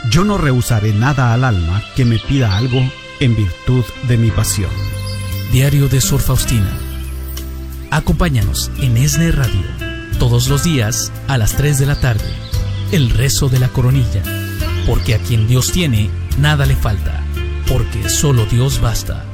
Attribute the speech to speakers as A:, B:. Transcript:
A: Yo no rehusaré nada al alma que me pida algo en virtud de mi pasión.
B: Diario de Sor Faustina. Acompáñanos en ESNE Radio todos los días a las 3 de la tarde. El rezo de la coronilla. Porque a quien Dios tiene, nada le falta. Porque solo Dios basta.